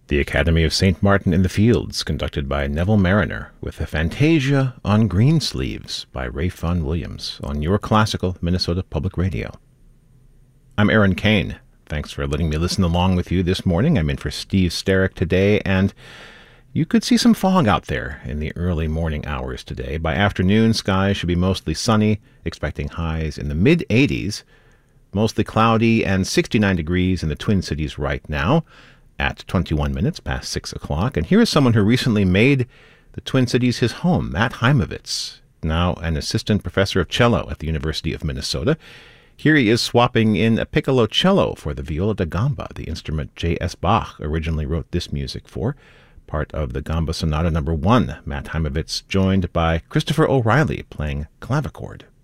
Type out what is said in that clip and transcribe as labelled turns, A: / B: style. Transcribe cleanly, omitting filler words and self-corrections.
A: The Academy of St. Martin in the Fields, conducted by Neville Mariner, with a Fantasia on Greensleeves by Ralph Vaughan Williams on your classical Minnesota Public Radio. I'm Aaron Kane. Thanks for letting me listen along with you this morning. I'm in for Steve Sterrick today, and you could see some fog out there in the early morning hours today. By afternoon, skies should be mostly sunny, expecting highs in the mid-80s, mostly cloudy and 69 degrees in the Twin Cities right now at 21 minutes past 6 o'clock. And here is someone who recently made the Twin Cities his home, Matt Heimovitz, now an assistant professor of cello at the University of Minnesota. Here he is swapping in a piccolo cello for the viola da gamba, the instrument J.S. Bach originally wrote this music for, part of the Gamba Sonata No. 1. Matt Heimovitz joined by Christopher O'Reilly playing clavichord.